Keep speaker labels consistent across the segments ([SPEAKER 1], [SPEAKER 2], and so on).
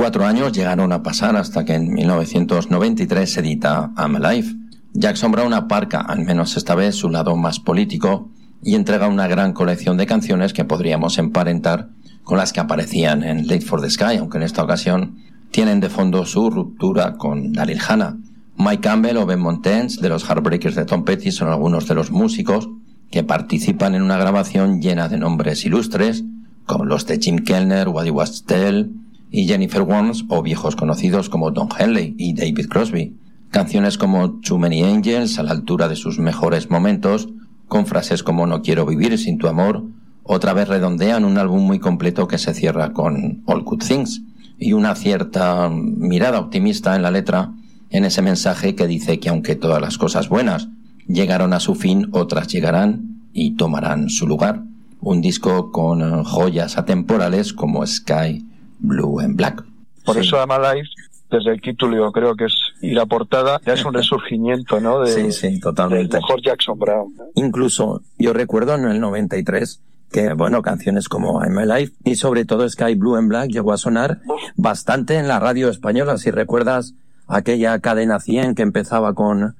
[SPEAKER 1] 4 años llegaron a pasar hasta que en 1993 se edita I'm Alive. Jackson Browne aparca, al menos esta vez, su lado más político y entrega una gran colección de canciones que podríamos emparentar con las que aparecían en Late for the Sky, aunque en esta ocasión tienen de fondo su ruptura con Daryl Hannah. Mike Campbell o Ben Montez, de los Heartbreakers de Tom Petty, son algunos de los músicos que participan en una grabación llena de nombres ilustres, como los de Jim Kellner, Waddy Wachtel y Jennifer Warnes, o viejos conocidos como Don Henley y David Crosby. Canciones como Too Many Angels, a la altura de sus mejores momentos, con frases como No quiero vivir sin tu amor, otra vez redondean un álbum muy completo que se cierra con All Good Things, y una cierta mirada optimista en la letra, en ese mensaje que dice que aunque todas las cosas buenas llegaron a su fin, otras llegarán y tomarán su lugar. Un disco con joyas atemporales como Sky, Blue and Black.
[SPEAKER 2] Por eso I'm Alive, desde el título yo creo que es, y la portada ya es un resurgimiento, ¿no?
[SPEAKER 1] Sí, totalmente.
[SPEAKER 2] Del mejor Jackson Browne, ¿no?
[SPEAKER 1] Incluso yo recuerdo en el 93 que, bueno, canciones como I'm Alive y sobre todo Sky, Blue and Black llegó a sonar bastante en la radio española. Si recuerdas aquella cadena 100 que empezaba con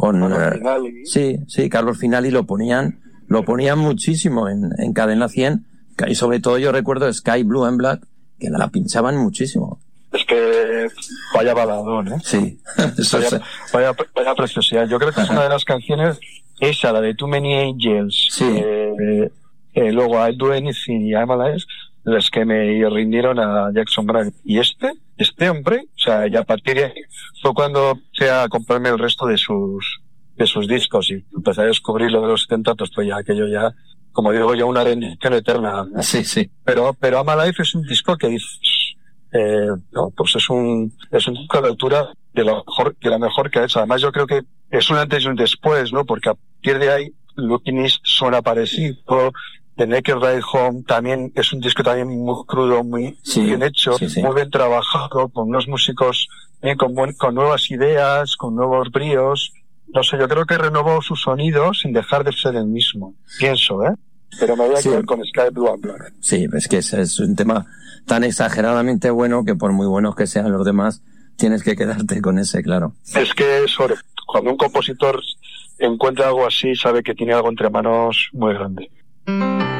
[SPEAKER 1] Carlos Finali, lo ponían muchísimo en cadena 100, y sobre todo yo recuerdo Sky, Blue and Black, que la pinchaban muchísimo.
[SPEAKER 2] Es que vaya baladón, ¿eh?
[SPEAKER 1] Sí.
[SPEAKER 2] Vaya preciosidad. Yo creo que es una de las canciones, esa, la de Too Many Angels,
[SPEAKER 1] sí.
[SPEAKER 2] Luego I'll Do Anything y I'm Alive, las que me rindieron a Jackson Browne. Y este hombre, o sea, ya a partir de ahí fue cuando empecé a comprarme el resto de sus discos y empecé a descubrir lo de los 70, pues ya aquello ya, como digo yo, una rendición eterna, ¿no?
[SPEAKER 1] Sí.
[SPEAKER 2] Pero I'm Alive es un disco que dices, no, pues es un disco de altura de la mejor que ha hecho. Además yo creo que es un antes y un después, ¿no? Porque a partir de ahí Looking East suena parecido. The Naked Ride Home también es un disco también muy crudo, muy bien hecho, muy bien trabajado, con unos músicos con nuevas ideas, con nuevos bríos. No sé, yo creo que renovó su sonido sin dejar de ser el mismo. Pienso, pero me voy a quedar con Sky, Blue and Black.
[SPEAKER 1] Sí, es que es un tema tan exageradamente bueno que por muy buenos que sean los demás, tienes que quedarte con ese, claro.
[SPEAKER 2] Es que cuando un compositor encuentra algo así, sabe que tiene algo entre manos muy grande.